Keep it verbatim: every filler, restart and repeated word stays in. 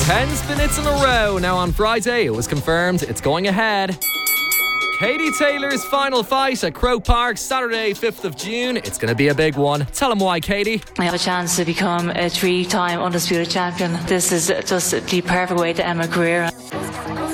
Ten spinets in a row. Now on Friday, it was confirmed it's going ahead. Katie Taylor's final fight at Croke Park, Saturday, fifth of June. It's going to be a big one. Tell them why, Katie. I have a chance to become a three-time undisputed champion. This is just the perfect way to end my career.